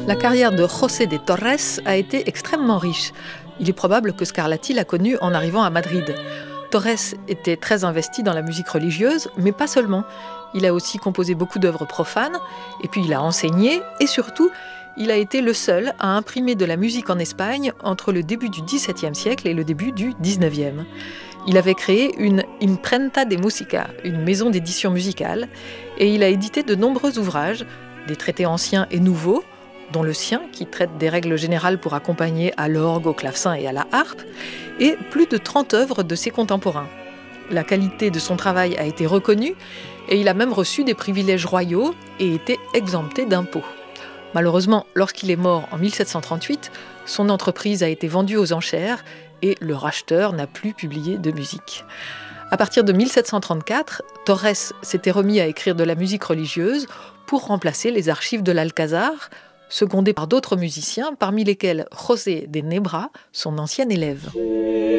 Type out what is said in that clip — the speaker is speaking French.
La carrière de José de Torres a été extrêmement riche. Il est probable que Scarlatti l'a connu en arrivant à Madrid. Torres était très investi dans la musique religieuse, mais pas seulement. Il a aussi composé beaucoup d'œuvres profanes, et puis il a enseigné, et surtout, il a été le seul à imprimer de la musique en Espagne entre le début du XVIIe siècle et le début du XIXe. Il avait créé une Imprenta de Música, une maison d'édition musicale, et il a édité de nombreux ouvrages, des traités anciens et nouveaux, dont le sien, qui traite des règles générales pour accompagner à l'orgue, au clavecin et à la harpe, et plus de 30 œuvres de ses contemporains. La qualité de son travail a été reconnue, et il a même reçu des privilèges royaux et été exempté d'impôts. Malheureusement, lorsqu'il est mort en 1738, son entreprise a été vendue aux enchères et le racheteur n'a plus publié de musique. À partir de 1734, Torres s'était remis à écrire de la musique religieuse pour remplacer les archives de l'Alcazar, secondé par d'autres musiciens, parmi lesquels José de Nebra, son ancien élève.